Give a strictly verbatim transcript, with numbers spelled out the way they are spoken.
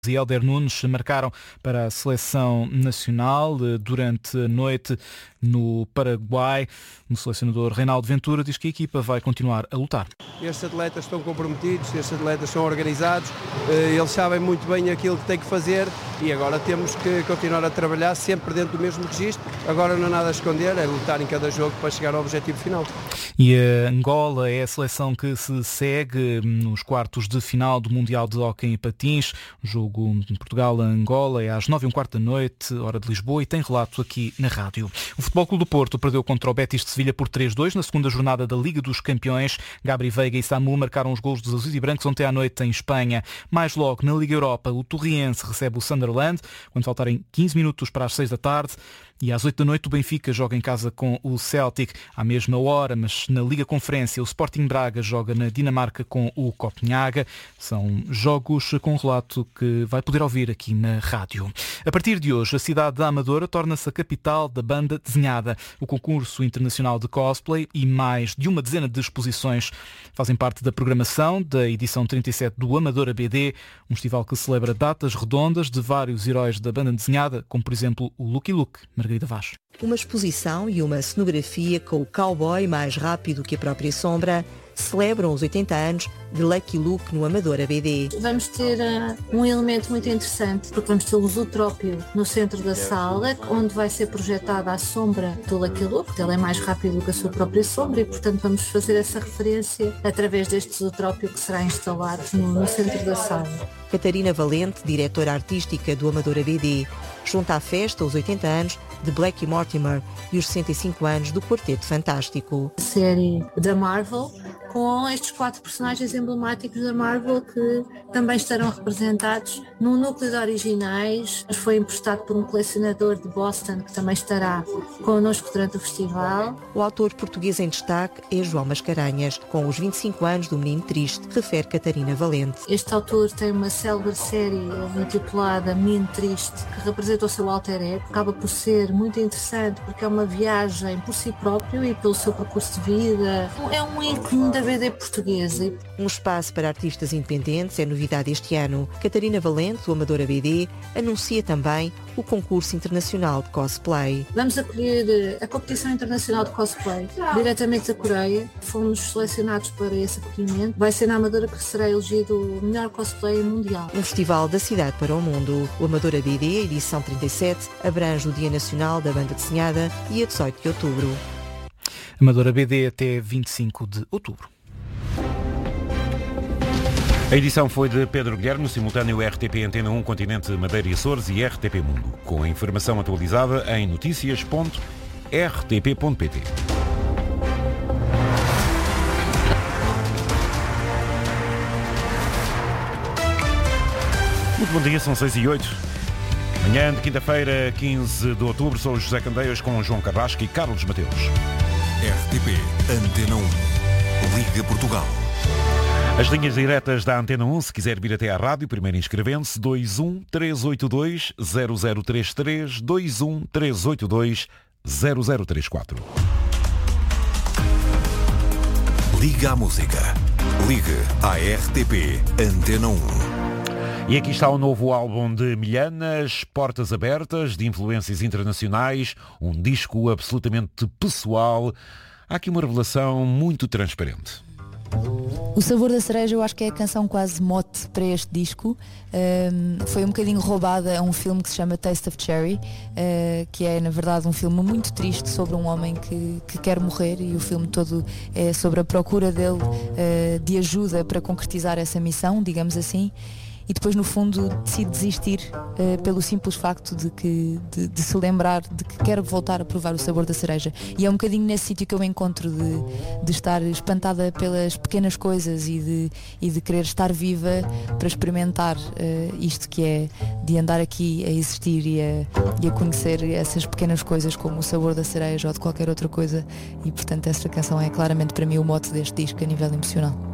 e Helder Nunes marcaram para a seleção nacional durante a noite no Paraguai. O selecionador Reinaldo Ventura diz que a equipa vai continuar a lutar. Estes atletas estão comprometidos, estes atletas são organizados, eles sabem muito bem aquilo que têm que fazer e agora temos que continuar a trabalhar sempre dentro do mesmo registro. Agora não há nada a esconder, é lutar em cada jogo para chegar ao objetivo final. E a Angola é a seleção que se segue nos quartos de final do Mundial de Hóquei em Patins. O jogo de Portugal-Angola é às nove e um quarto da noite, hora de Lisboa, e tem relato aqui na rádio. O Futebol Clube do Porto perdeu contra o Betis de Sevilha por três a dois na segunda jornada da Liga dos Campeões. Gabri Veiga e Samu marcaram os golos dos azuis e brancos ontem à noite em Espanha. Mais logo, na Liga Europa, o Torriense recebe o Sunderland, quando faltarem quinze minutos para as seis da tarde. E às oito da noite o Benfica joga em casa com o Celtic. À mesma hora, mas na Liga Conferência, o Sporting Braga joga na Dinamarca com o Copenhaga. São jogos com relato que vai poder ouvir aqui na rádio. A partir de hoje, a cidade da Amadora torna-se a capital da banda desenhada. O concurso internacional de cosplay e mais de uma dezena de exposições fazem parte da programação da edição trinta e sete do Amadora B D, um festival que celebra datas redondas de vários heróis da banda desenhada, como por exemplo o Lucky Luke. Margarida Vaz. Uma exposição e uma cenografia com o cowboy mais rápido que a própria sombra celebram os oitenta anos de Lucky Luke no Amadora B D. Vamos ter uh, um elemento muito interessante, porque vamos ter o Zootrópio no centro da sala, onde vai ser projetada a sombra do Lucky Luke. Ele é mais rápido que a sua própria sombra e, portanto, vamos fazer essa referência através deste Zootrópio que será instalado no, no centro da sala. Catarina Valente, diretora artística do Amadora B D, junta à festa os oitenta anos de Blackie Mortimer e os sessenta e cinco anos do Quarteto Fantástico. A série da Marvel, com estes quatro personagens emblemáticos da Marvel que também estarão representados no núcleo de originais. Foi emprestado por um colecionador de Boston que também estará connosco durante o festival. O autor português em destaque é João Mascarenhas, com os vinte e cinco anos do Menino Triste, refere Catarina Valente. Este autor tem uma célebre série intitulada Menino Triste, que representa o seu alter ego. Acaba por ser muito interessante porque é uma viagem por si próprio e pelo seu percurso de vida. É um ícone da B D portuguesa. Um espaço para artistas independentes é novidade este ano. Catarina Valente, do Amadora B D, anuncia também o concurso internacional de cosplay. Vamos acolher a competição internacional de cosplay diretamente da Coreia. Fomos selecionados para esse acolhimento. Vai ser na Amadora que será elegido o melhor cosplay mundial. Um festival da cidade para o mundo. O Amadora B D, edição trinta e sete, abrange o Dia Nacional da Banda Desenhada e a dezoito de outubro. Amadora B D até vinte e cinco de outubro. A edição foi de Pedro Guilherme, no simultâneo R T P Antena um, Continente, Madeira e Açores e R T P Mundo, com a informação atualizada em notícias ponto r t p ponto p t. Muito bom dia, são seis e oito. Manhã de quinta-feira, quinze de outubro, sou José Candeias com João Carrasco e Carlos Mateus. R T P Antena um, Liga Portugal. As linhas diretas da Antena um, se quiser vir até à rádio, primeiro inscrevendo-se, dois um três oito dois zero zero três três, dois um três oito dois zero zero três quatro. Liga à música. Ligue à R T P Antena um. E aqui está o novo álbum de Milhanas, Portas Abertas, de influências internacionais, um disco absolutamente pessoal. Há aqui uma revelação muito transparente. O Sabor da Cereja eu acho que é a canção quase mote para este disco. Um, foi um bocadinho roubada a um filme que se chama Taste of Cherry, uh, que é na verdade um filme muito triste sobre um homem que, que quer morrer, e o filme todo é sobre a procura dele uh, de ajuda para concretizar essa missão, digamos assim. E depois no fundo decide desistir uh, pelo simples facto de, que, de, de se lembrar de que quer voltar a provar o sabor da cereja. E é um bocadinho nesse sítio que eu me encontro de, de estar espantada pelas pequenas coisas e de, e de querer estar viva para experimentar uh, isto que é de andar aqui a existir e a, e a conhecer essas pequenas coisas como o sabor da cereja ou de qualquer outra coisa. E portanto esta canção é claramente para mim o mote deste disco a nível emocional.